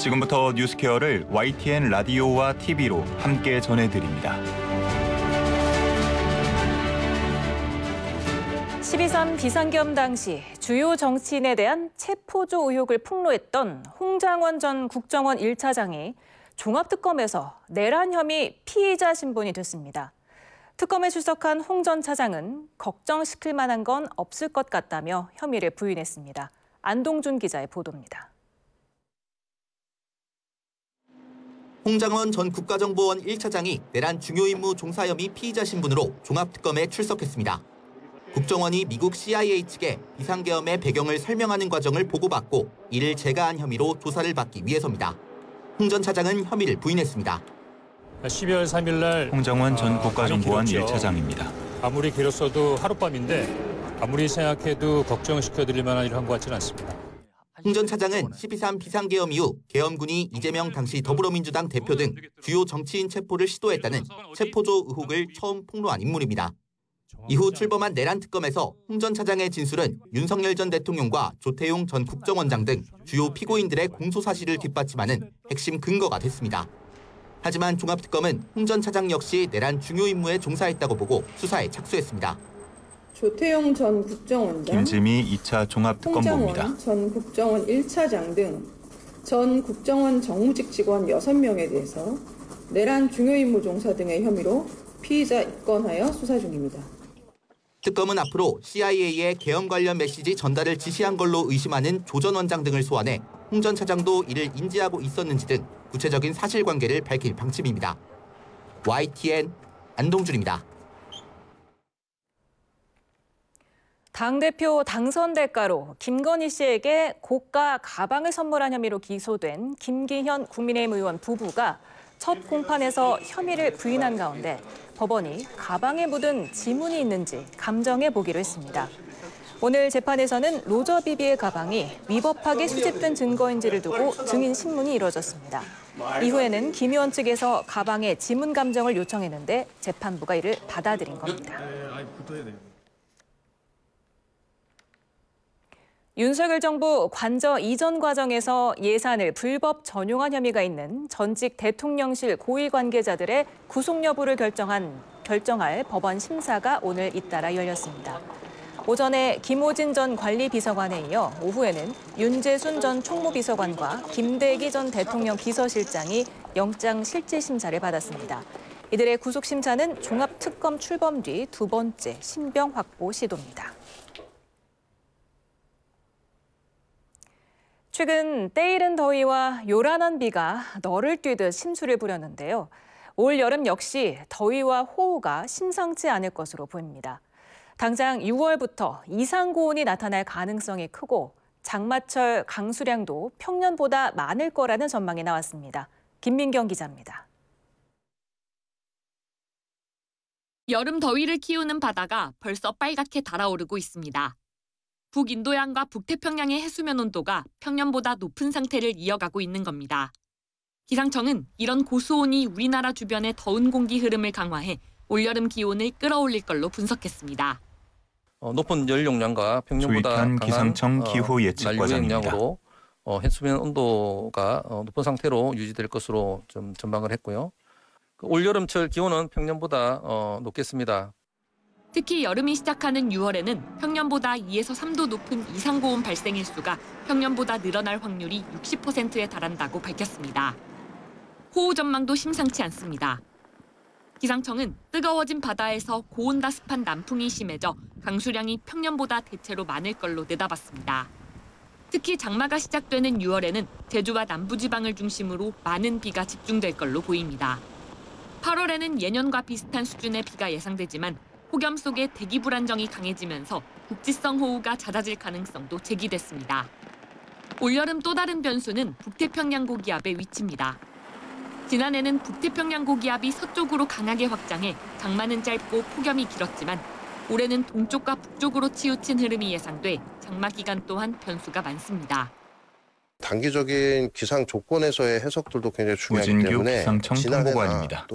지금부터 뉴스케어를 YTN 라디오와 TV로 함께 전해드립니다. 12.3 비상계엄 당시 주요 정치인에 대한 체포조 의혹을 폭로했던 홍장원 전 국정원 1차장이 종합특검에서 내란 혐의 피의자 신분이 됐습니다. 특검에 출석한 홍 전 차장은 걱정시킬 만한 건 없을 것 같다며 혐의를 부인했습니다. 안동준 기자의 보도입니다. 홍장원 전 국가정보원 1차장이 내란 중요 임무 종사 혐의 피의자 신분으로 종합특검에 출석했습니다. 국정원이 미국 CIA 측에 비상계엄의 배경을 설명하는 과정을 보고받고 이를 제거한 혐의로 조사를 받기 위해서입니다. 홍 전 차장은 혐의를 부인했습니다. 12월 3일 날 홍장원 전 국가정보원 1차장입니다. 아무리 길었어도 하룻밤인데 아무리 생각해도 걱정시켜드릴 만한 일을 한 것 같지는 않습니다. 홍 전 차장은 12.3 비상계엄 이후 계엄군이 이재명 당시 더불어민주당 대표 등 주요 정치인 체포를 시도했다는 체포조 의혹을 처음 폭로한 인물입니다. 이후 출범한 내란특검에서 홍 전 차장의 진술은 윤석열 전 대통령과 조태용 전 국정원장 등 주요 피고인들의 공소 사실을 뒷받침하는 핵심 근거가 됐습니다. 하지만 종합특검은 홍 전 차장 역시 내란 중요 임무에 종사했다고 보고 수사에 착수했습니다. 조태용 전 국정원장, 김지미 2차 종합특검보입니다. 홍장원 전 국정원 1차장 등 전 국정원 정무직 직원 6명에 대해서 내란 중요 임무 종사 등의 혐의로 피의자 입건하여 수사 중입니다. 특검은 앞으로 CIA의 계엄 관련 메시지 전달을 지시한 걸로 의심하는 조 전 원장 등을 소환해 홍 전 차장도 이를 인지하고 있었는지 등 구체적인 사실관계를 밝힐 방침입니다. YTN 안동준입니다. 당대표 당선 대가로 김건희 씨에게 고가 가방을 선물한 혐의로 기소된 김기현 국민의힘 의원 부부가 첫 공판에서 혐의를 부인한 가운데 법원이 가방에 묻은 지문이 있는지 감정해 보기로 했습니다. 오늘 재판에서는 로저 비비의 가방이 위법하게 수집된 증거인지를 두고 증인 신문이 이뤄졌습니다. 이후에는 김 의원 측에서 가방의 지문 감정을 요청했는데 재판부가 이를 받아들인 겁니다. 윤석열 정부 관저 이전 과정에서 예산을 불법 전용한 혐의가 있는 전직 대통령실 고위 관계자들의 구속 여부를 결정할 법원 심사가 오늘 잇따라 열렸습니다. 오전에 김호진 전 관리비서관에 이어 오후에는 윤재순 전 총무비서관과 김대기 전 대통령 비서실장이 영장 실질 심사를 받았습니다. 이들의 구속 심사는 종합특검 출범 뒤 두 번째 신병 확보 시도입니다. 최근 때이른 더위와 요란한 비가 너를 뛰듯 심수를 부렸는데요. 올 여름 역시 더위와 호우가 심상치 않을 것으로 보입니다. 당장 6월부터 이상고온이 나타날 가능성이 크고 장마철 강수량도 평년보다 많을 거라는 전망이 나왔습니다. 김민경 기자입니다. 여름 더위를 키우는 바다가 벌써 빨갛게 달아오르고 있습니다. 북인도양과 북태평양의 해수면 온도가 평년보다 높은 상태를 이어가고 있는 겁니다. 기상청은 이런 고수온이 우리나라 주변의 더운 공기 흐름을 강화해 올여름 기온을 끌어올릴 걸로 분석했습니다. 높은 열 용량과 평년보다 강한 기상청 기후 예측 난류 과장입니다. 영향으로 해수면 온도가 높은 상태로 유지될 것으로 좀 전망을 했고요. 올여름철 기온은 평년보다 높겠습니다. 특히 여름이 시작하는 6월에는 평년보다 2에서 3도 높은 이상고온 발생 일수가 평년보다 늘어날 확률이 60%에 달한다고 밝혔습니다. 호우 전망도 심상치 않습니다. 기상청은 뜨거워진 바다에서 고온다습한 남풍이 심해져 강수량이 평년보다 대체로 많을 걸로 내다봤습니다. 특히 장마가 시작되는 6월에는 제주와 남부지방을 중심으로 많은 비가 집중될 걸로 보입니다. 8월에는 예년과 비슷한 수준의 비가 예상되지만 폭염 속에 대기 불안정이 강해지면서 국지성 호우가 잦아질 가능성도 제기됐습니다. 올여름 또 다른 변수는 북태평양 고기압의 위치입니다. 지난해는 북태평양 고기압이 서쪽으로 강하게 확장해 장마는 짧고 폭염이 길었지만 올해는 동쪽과 북쪽으로 치우친 흐름이 예상돼 장마 기간 또한 변수가 많습니다. 단기적인 기상 조건에서의 해석들도 굉장히 중요하기 우진규 때문에 기상청 지난해나 정보관입니다.